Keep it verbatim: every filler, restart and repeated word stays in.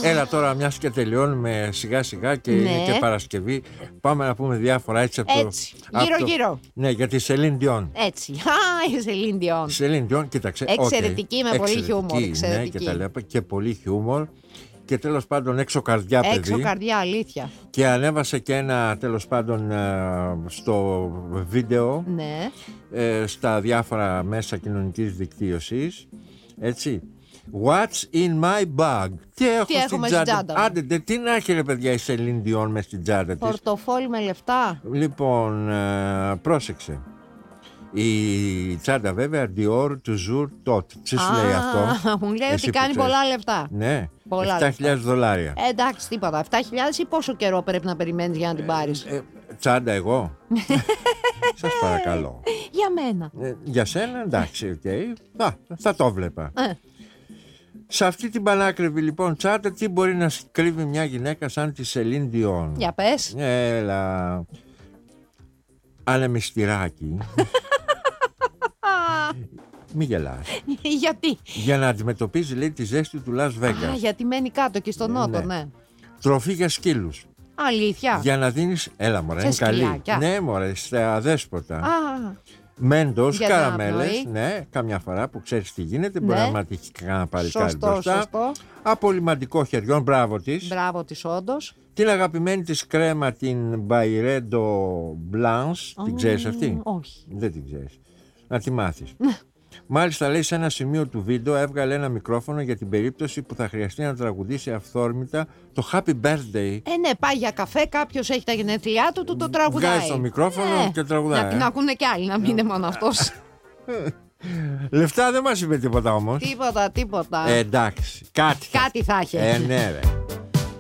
Έλα τώρα, μιας και τελειώνουμε σιγά σιγά και Ναι. είναι και Παρασκευή. Πάμε να πούμε διάφορα έτσι από το. Έτσι, από το- γύρω-γύρω. Ναι, για τη Celine Dion. Έτσι. Α, η Celine Dion. Celine Dion, κοίταξε. Εξαιρετική, οκ, με πολύ εξαιρετική, χιούμορ, Ναι, εξαιρετική. και τα λέω, και πολύ χιούμορ. Και τέλος πάντων έξω καρδιά, παιδί. Έξω καρδιά, αλήθεια. Και ανέβασε και ένα τέλος πάντων ε, στο βίντεο, Ναι. ε, στα διάφορα μέσα κοινωνικής δικτύωσης. Έτσι. What's in my bag? Τι έχω Τι στην έχουμε στην τσάντα. τσάντα μου. Άντε, τε, τι να έχει ρε παιδιά η Celine Dion μες στην τσάντα της. Πορτοφόλι με λεφτά. Λοιπόν, ε, πρόσεξε. Η τσάντα βέβαια Dior toujours tot. Τι σου λέει αυτό? Α, μου λέει Εσύ ότι που κάνει ξέρεις. πολλά λεφτά. Ναι, Πολλά επτά χιλιάδες δολάρια. Ε, εντάξει, τίποτα. επτά χιλιάδες ή πόσο καιρό πρέπει να περιμένεις για να την πάρεις? Ε, τσάντα εγώ. Σας παρακαλώ. Για μένα. Ε, για σένα εντάξει, οκ. Α, θα το βλέπα. Ε. Σε αυτή την πανάκριβη λοιπόν τσάντα τι μπορεί να κρύβει μια γυναίκα σαν τη Celine Dion? Για πες. Έλα. Ανεμιστηράκι. Μη γελάς. Γιατί? Για να αντιμετωπίζει λέει τη ζέστη του Las Α, Vegas. γιατί μένει κάτω και στο νότο, ναι. ναι. Τροφή για σκύλους. Αλήθεια. Για να δίνεις. Έλα μωρέ, Σε είναι καλή. σκυλάκια. Ναι μωρέ, στα αδέσποτα. Α, Μέντος, Για καραμέλες. αναπνοή. Ναι, καμιά φορά που ξέρεις τι γίνεται. Μπορεί Ναι. να ματιχεί κανένα παλικάρι σωστό, μπροστά. σωστό. Απολυμαντικό χεριών, μπράβο της. Μπράβο της όντως. Την αγαπημένη της κρέμα, την Byredo Blanche. Την ξέρεις αυτή? Όχι. Δεν την ξέρεις. Να τη μάθεις. Μάλιστα λέει σε ένα σημείο του βίντεο έβγαλε ένα μικρόφωνο για την περίπτωση που θα χρειαστεί να τραγουδήσει αυθόρμητα το Happy Birthday. Ε, ναι, πάει για καφέ, κάποιος έχει τα γενέθλιά του, του το τραγουδάει. Βγάζει το μικρόφωνο Ναι. και τραγουδάει. Να την ακούνε κι άλλοι, να μην είναι μόνο αυτός. Λεφτά δεν μας είπε τίποτα όμως. Τίποτα, τίποτα. Ε, εντάξει, κάτι. θα- Κάτι θα έχει. Ε, ναι, ρε.